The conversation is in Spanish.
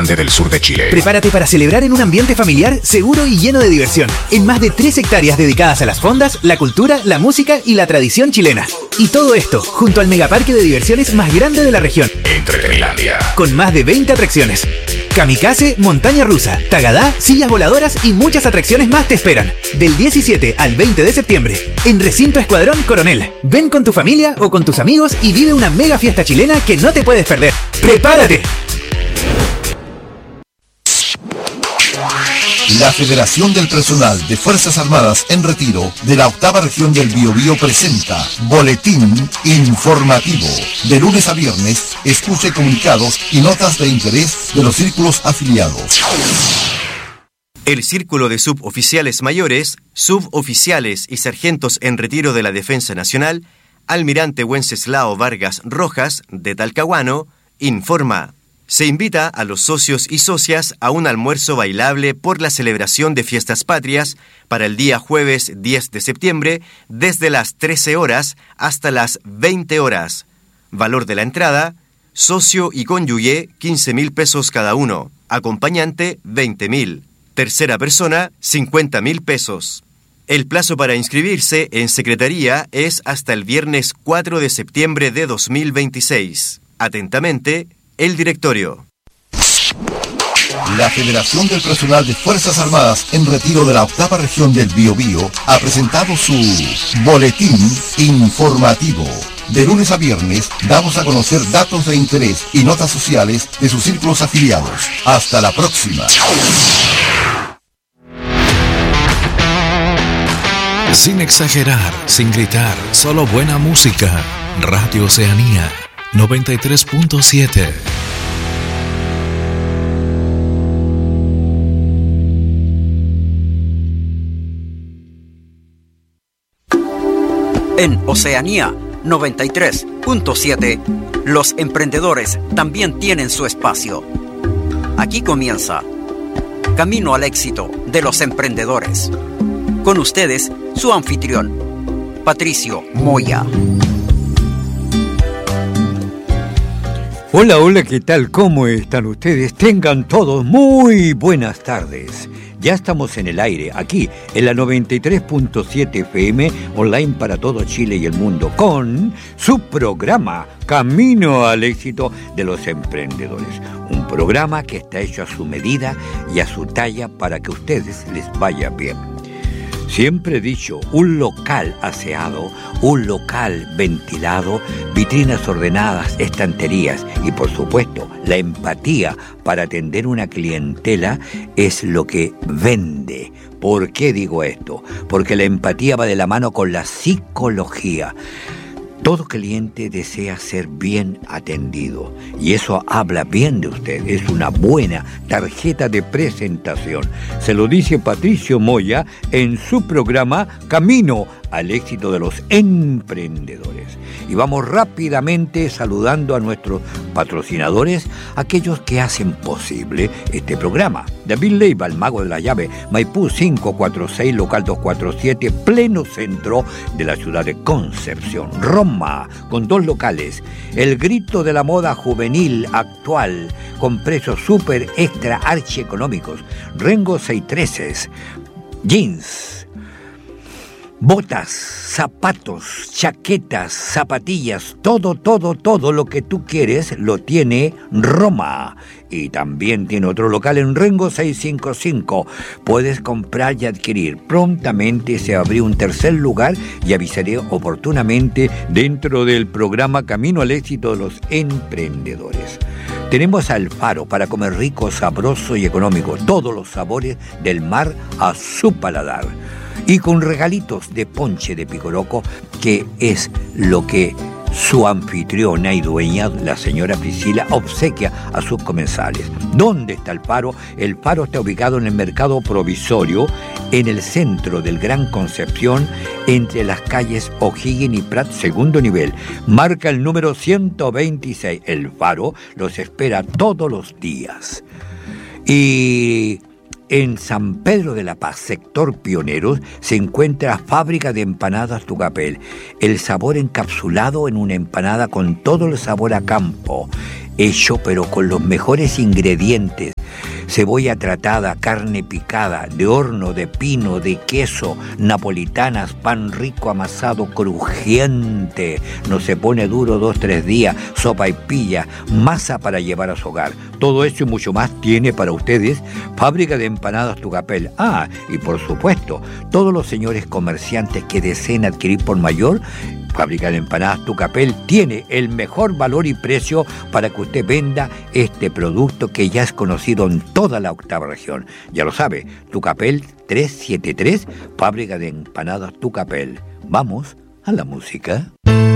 grande del sur de Chile. Prepárate para celebrar en un ambiente familiar, seguro y lleno de diversión, en más de 3 hectáreas dedicadas a las fondas, la cultura, la música y la tradición chilena. Y todo esto junto al megaparque de diversiones más grande de la región. Entretenilandia. Con más de 20 atracciones. Kamikaze, montaña rusa, tagadá, sillas voladoras y muchas atracciones más te esperan. Del 17 al 20 de septiembre, en Recinto Escuadrón Coronel. Ven con tu familia o con tus amigos y vive una mega fiesta chilena que no te puedes perder. ¡Prepárate! La Federación del Personal de Fuerzas Armadas en Retiro de la 8ª Región del Biobío presenta Boletín Informativo. De lunes a viernes, escuche comunicados y notas de interés de los círculos afiliados. El Círculo de Suboficiales Mayores, Suboficiales y Sargentos en Retiro de la Defensa Nacional, Almirante Wenceslao Vargas Rojas, de Talcahuano, informa. Se invita a los socios y socias a un almuerzo bailable por la celebración de Fiestas Patrias para el día jueves 10 de septiembre, desde las 13 horas hasta las 20 horas. Valor de la entrada, socio y cónyuge, 15.000 pesos cada uno. Acompañante, 20.000. Tercera persona, 50.000 pesos. El plazo para inscribirse en Secretaría es hasta el viernes 4 de septiembre de 2026. Atentamente, el directorio. La Federación del Personal de Fuerzas Armadas en Retiro de la 8ª Región del Biobío ha presentado su Boletín Informativo. De lunes a viernes damos a conocer datos de interés y notas sociales de sus círculos afiliados. Hasta la próxima. Sin exagerar, sin gritar, solo buena música. Radio Oceanía 93.7. En Oceanía 93.7, los emprendedores también tienen su espacio. Aquí comienza Camino al Éxito de los Emprendedores. Con ustedes, su anfitrión, Patricio Moya. Hola, hola, ¿qué tal? ¿Cómo están ustedes? Tengan todos muy buenas tardes. Ya estamos en el aire, aquí, en la 93.7 FM, online para todo Chile y el mundo, con su programa Camino al Éxito de los Emprendedores. Un programa que está hecho a su medida y a su talla para que a ustedes les vaya bien. Siempre he dicho, un local aseado, un local ventilado, vitrinas ordenadas, estanterías y por supuesto la empatía para atender una clientela es lo que vende. ¿Por qué digo esto? Porque la empatía va de la mano con la psicología. Todo cliente desea ser bien atendido y eso habla bien de usted, es una buena tarjeta de presentación. Se lo dice Patricio Moya en su programa Camino al Éxito de los Emprendedores. Y vamos rápidamente saludando a nuestros patrocinadores, aquellos que hacen posible este programa. David Leiva, el mago de la llave, Maipú 546, local 247, pleno centro de la ciudad de Concepción. Roma, con 2 locales. El grito de la moda juvenil actual, con precios súper extra archieconómicos. Rengo 613, jeans, botas, zapatos, chaquetas, zapatillas, todo lo que tú quieres lo tiene Roma. Y también tiene otro local en Rengo 655. Puedes comprar y adquirir. Prontamente se abrió un tercer lugar y avisaré oportunamente dentro del programa Camino al Éxito de los Emprendedores. Tenemos al Faro para comer rico, sabroso y económico. Todos los sabores del mar a su paladar. Y con regalitos de ponche de picoroco, que es lo que su anfitriona y dueña, la señora Priscila, obsequia a sus comensales. ¿Dónde está el Faro? El Faro está ubicado en el Mercado Provisorio, en el centro del Gran Concepción, entre las calles O'Higgins y Prat, segundo nivel. Marca el número 126. El Faro los espera todos los días. Y en San Pedro de la Paz, sector Pioneros, se encuentra Fábrica de Empanadas Tucapel. El sabor encapsulado en una empanada con todo el sabor a campo. hecho pero con los mejores ingredientes. Cebolla tratada, carne picada, de horno, de pino, de queso, napolitanas, pan rico amasado crujiente, no se pone duro 2-3 días, sopa y pilla, masa para llevar a su hogar. Todo eso y mucho más tiene para ustedes Fábrica de Empanadas Tucapel. Ah, y por supuesto, todos los señores comerciantes que deseen adquirir por mayor, Fábrica de Empanadas Tucapel tiene el mejor valor y precio para que usted venda este producto que ya es conocido en toda la octava región. Ya lo sabe, Tucapel 373, Fábrica de Empanadas Tucapel. Vamos a la música.